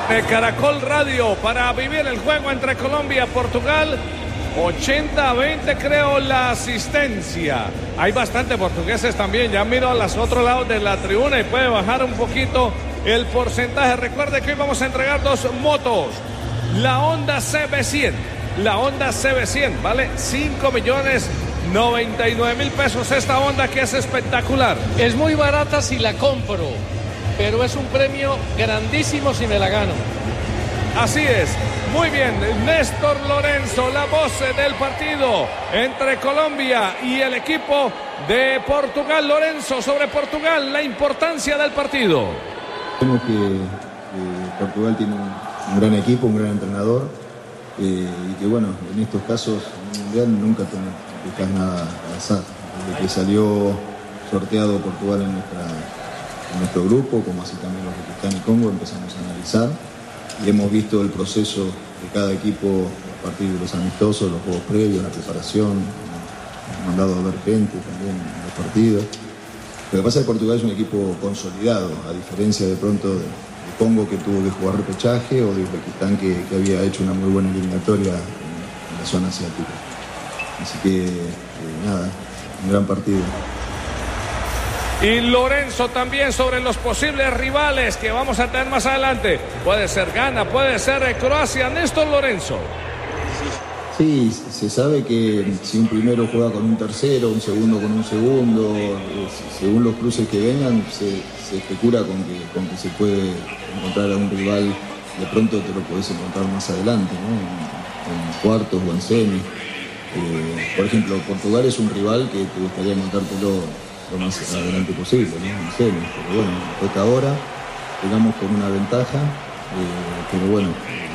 De Caracol Radio para vivir el juego entre Colombia y Portugal. 80-20 creo la asistencia. Hay bastante portugueses también. Ya miro a los otros lados de la tribuna y puede bajar un poquito el porcentaje. Recuerde que hoy vamos a entregar dos motos. La Honda CB100. La Honda CB100 vale 5.099.000 pesos. Esta Honda que es espectacular. Es muy barata si la compro, pero es un premio grandísimo si me la gano. Así es. Muy bien, Néstor Lorenzo, la voz del partido entre Colombia y el equipo de Portugal. Lorenzo, sobre Portugal, la importancia del partido. Vemos que Portugal tiene un gran equipo, un gran entrenador, y que bueno, en estos casos en el Mundial nunca te dejas nada al azar. Desde que salió sorteado Portugal en nuestro grupo, como así también los de Uzbekistán y Congo, empezamos a analizar y hemos visto el proceso de cada equipo a partir de los amistosos, los juegos previos, la preparación. Hemos mandado a ver gente también en los partidos. Lo que pasa es que Portugal es un equipo consolidado, a diferencia de pronto de Congo, que tuvo que jugar repechaje, o de Uzbekistán, que había hecho una muy buena eliminatoria en la zona asiática. Así que nada, un gran partido. Y Lorenzo también sobre los posibles rivales que vamos a tener más adelante. Puede ser Ghana, puede ser Croacia. Néstor Lorenzo. Sí, se sabe que si un primero juega con un tercero, un segundo con un segundo, según los cruces que vengan, se especula con que se puede encontrar a un rival, de pronto te lo podés encontrar más adelante, ¿no? En cuartos o en semis. Por ejemplo, Portugal es un rival que te gustaría encontrártelo lo más adelante posible, ¿no? En semis, pero bueno, toca ahora, llegamos con una ventaja, pero bueno.